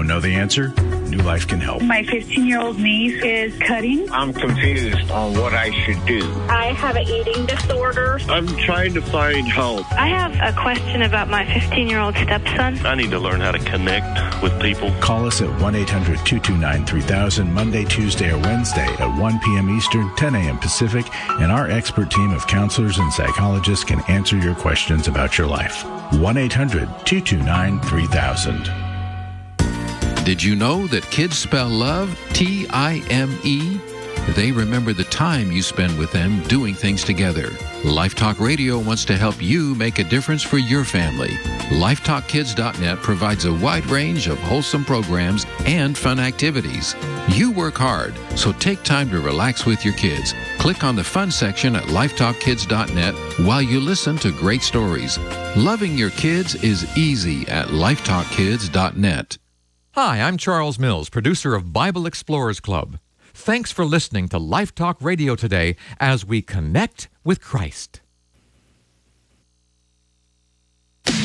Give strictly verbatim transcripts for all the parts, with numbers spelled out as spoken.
Don't know the answer? New Life can help. My fifteen-year-old niece is cutting. I'm confused on what I should do. I have an eating disorder. I'm trying to find help. I have a question about my fifteen-year-old stepson. I need to learn how to connect with people. Call us at one eight hundred two two nine three thousand Monday, Tuesday, or Wednesday at one p.m. Eastern, ten a.m. Pacific, and our expert team of counselors and psychologists can answer your questions about your life. one eight hundred two two nine three thousand. Did you know that kids spell love T I M E? They remember the time you spend with them doing things together. Life Talk Radio wants to help you make a difference for your family. life talk kids dot net provides a wide range of wholesome programs and fun activities. You work hard, so take time to relax with your kids. Click on the fun section at life talk kids dot net while you listen to great stories. Loving your kids is easy at life talk kids dot net. Hi, I'm Charles Mills, producer of Bible Explorers Club. Thanks for listening to Life Talk Radio today as we connect with Christ. With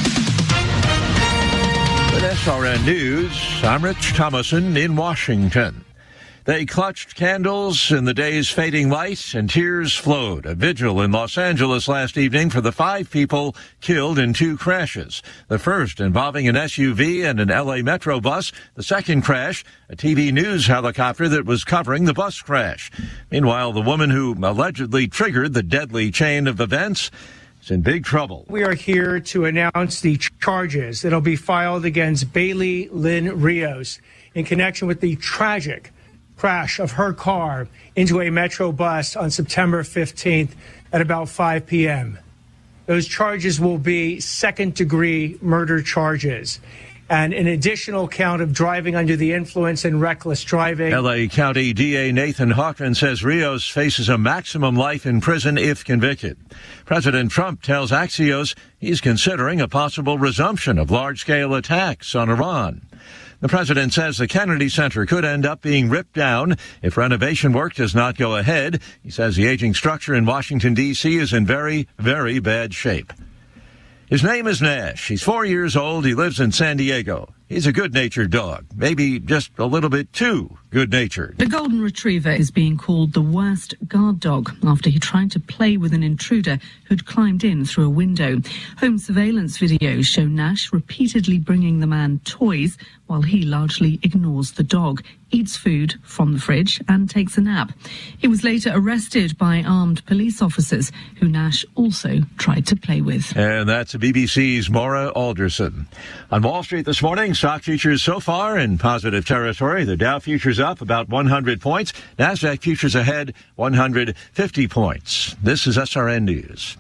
S R N News, I'm Rich Thomason in Washington. They clutched candles in the day's fading light, and tears flowed. A vigil in Los Angeles last evening for the five people killed in two crashes. The first involving an S U V and an L A Metro bus. The second crash, a T V news helicopter that was covering the bus crash. Meanwhile, the woman who allegedly triggered the deadly chain of events is in big trouble. We are here to announce the charges that'll be filed against Bailey Lynn Rios in connection with the tragic crash of her car into a Metro bus on September fifteenth at about five p.m. Those charges will be second-degree murder charges and an additional count of driving under the influence and reckless driving. L A County D A Nathan Hawken says Rios faces a maximum life in prison if convicted. President Trump tells Axios he's considering a possible resumption of large-scale attacks on Iran. The president says the Kennedy Center could end up being ripped down if renovation work does not go ahead. He says the aging structure in Washington, D C is in very, very bad shape. His name is Nash. He's four years old. He lives in San Diego. He's a good-natured dog, maybe just a little bit too good-natured. The golden retriever is being called the worst guard dog after he tried to play with an intruder who'd climbed in through a window. Home surveillance videos show Nash repeatedly bringing the man toys while he largely ignores the dog, eats food from the fridge and takes a nap. He was later arrested by armed police officers who Nash also tried to play with. And that's B B C's Maura Alderson. On Wall Street this morning, stock futures so far in positive territory. The Dow futures up about one hundred points. NASDAQ futures ahead one hundred fifty points. This is S R N News.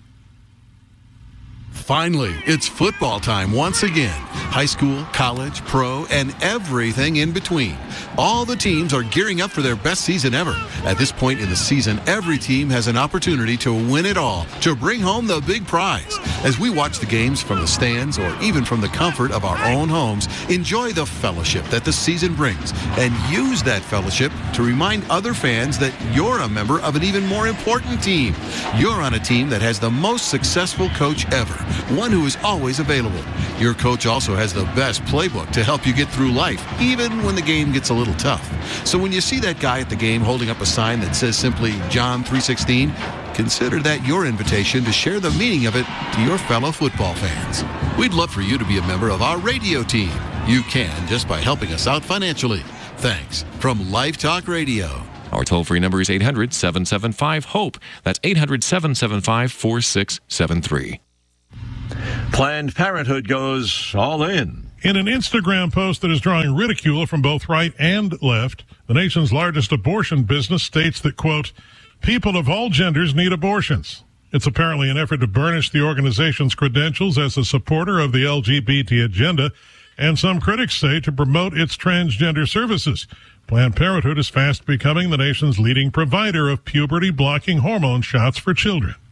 Finally, it's football time once again. High school, college, pro, and everything in between. All the teams are gearing up for their best season ever. At this point in the season, every team has an opportunity to win it all, to bring home the big prize. As we watch the games from the stands or even from the comfort of our own homes, enjoy the fellowship that the season brings and use that fellowship to remind other fans that you're a member of an even more important team. You're on a team that has the most successful coach ever, one who is always available. Your coach also has the best playbook to help you get through life, even when the game gets a little tough. So when you see that guy at the game holding up a sign that says simply John three sixteen, consider that your invitation to share the meaning of it to your fellow football fans. We'd love for you to be a member of our radio team. You can just by helping us out financially. Thanks from Life Talk Radio. Our toll-free number is eight hundred seven seven five HOPE. That's eight hundred seven seven five four six seven three. Planned Parenthood goes all in. In an Instagram post that is drawing ridicule from both right and left, the nation's largest abortion business states that, quote, people of all genders need abortions. It's apparently an effort to burnish the organization's credentials as a supporter of the L G B T agenda, and some critics say to promote its transgender services. Planned Parenthood is fast becoming the nation's leading provider of puberty-blocking hormone shots for children.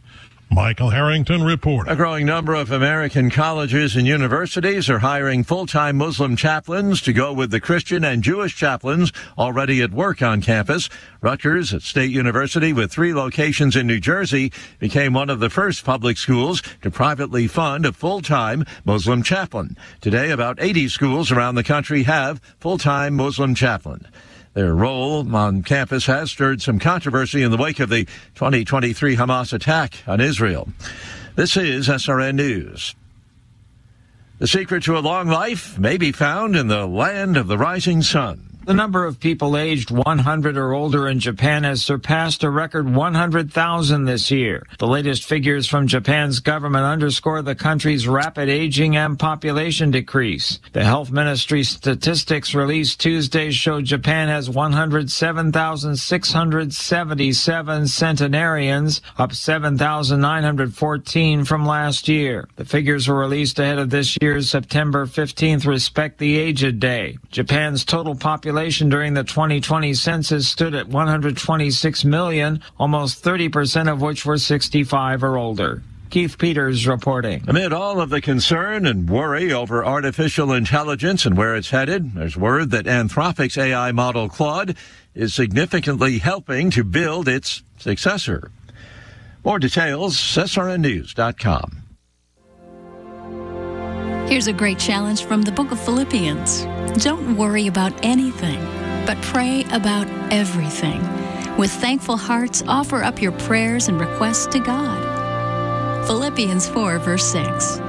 Michael Harrington reporting. A growing number of American colleges and universities are hiring full-time Muslim chaplains to go with the Christian and Jewish chaplains already at work on campus. Rutgers, a state university with three locations in New Jersey, became one of the first public schools to privately fund a full-time Muslim chaplain. Today, about eighty schools around the country have full-time Muslim chaplain. Their role on campus has stirred some controversy in the wake of the twenty twenty-three Hamas attack on Israel. This is S R N News. The secret to a long life may be found in the land of the rising sun. The number of people aged one hundred or older in Japan has surpassed a record one hundred thousand this year. The latest figures from Japan's government underscore the country's rapid aging and population decrease. The health ministry statistics released Tuesday show Japan has one hundred seven thousand six hundred seventy-seven centenarians, up seven thousand nine hundred fourteen from last year. The figures were released ahead of this year's September fifteenth Respect the Aged Day. Japan's total population during the twenty twenty census stood at one hundred twenty-six million, almost thirty percent of which were sixty-five or older. Keith Peters reporting. Amid all of the concern and worry over artificial intelligence and where it's headed, there's word that Anthropic's A I model Claude is significantly helping to build its successor. More details, S R N news dot com. Here's a great challenge from the book of Philippians. Don't worry about anything, but pray about everything. With thankful hearts, offer up your prayers and requests to God. Philippians four, verse six.